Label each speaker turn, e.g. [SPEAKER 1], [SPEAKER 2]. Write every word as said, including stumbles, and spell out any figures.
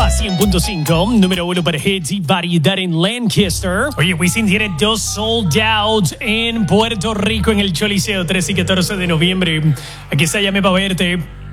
[SPEAKER 1] Alfa cien punto cinco, número uno para hits y variedad en Lancaster. Oye, Wisin tiene dos sold out en Puerto Rico en el Choliseo, trece y catorce de noviembre. Aquí está Llame Pa' Verte.